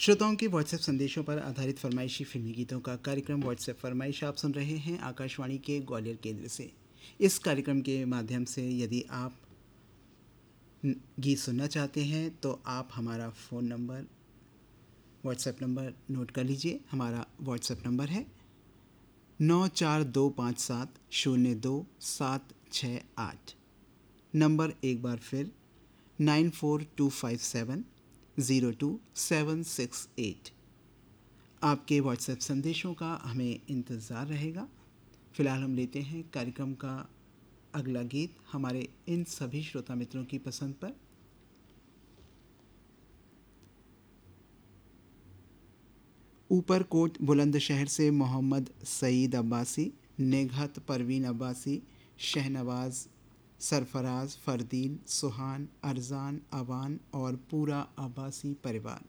श्रोताओं के व्हाट्सएप संदेशों पर आधारित फरमाइशी फिल्मी गीतों का कार्यक्रम व्हाट्सएप फरमाइश आप सुन रहे हैं आकाशवाणी के ग्वालियर केंद्र से। इस कार्यक्रम के माध्यम से यदि आप गीत सुनना चाहते हैं तो आप हमारा phone number WhatsApp number note कर लीजिए। हमारा व्हाट्सएप नंबर है 9425702768। नंबर एक बार फिर 9425702768। आपके व्हाट्सएप संदेशों का हमें इंतज़ार रहेगा। फ़िलहाल हम लेते हैं कार्यक्रम का अगला गीत हमारे इन सभी श्रोता मित्रों की पसंद पर। ऊपरकोट बुलंदशहर से मोहम्मद सईद अब्बासी, नेघत परवीन अब्बासी, शहनवाज़, सरफराज, फ़रदीन, सुहान, अरजान, अवान और पूरा अब्बासी परिवार।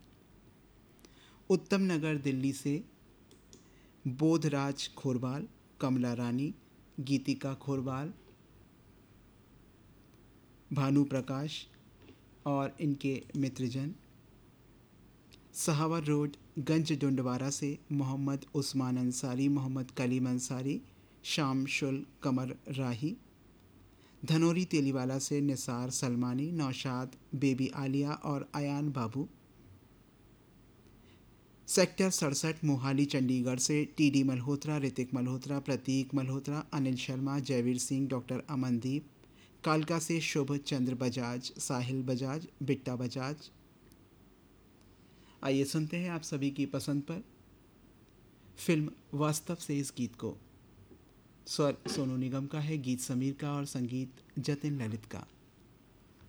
उत्तम नगर दिल्ली से बोधराज खोरबाल, कमला रानी, गीतिका खोरबाल, भानु प्रकाश और इनके मित्रजन। सहावर रोड गंज डुंडवारा से मोहम्मद उस्मान अंसारी, मोहम्मद कलीम अंसारी, शामशुल कमर राही। धनोरी तेलीवाला से निसार सलमानी, नौशाद, बेबी आलिया और अयान बाबू। सेक्टर 67 मोहाली चंडीगढ़ से टीडी मल्होत्रा, ऋतिक मल्होत्रा, प्रतीक मल्होत्रा, अनिल शर्मा, जयवीर सिंह, डॉक्टर अमनदीप। कालका से शुभ चंद्र बजाज, साहिल बजाज, बिट्टा बजाज। आइए सुनते हैं आप सभी की पसंद पर फिल्म वास्तव से इस गीत को। स्वर सोनू निगम का है, गीत समीर का और संगीत जतिन ललित का।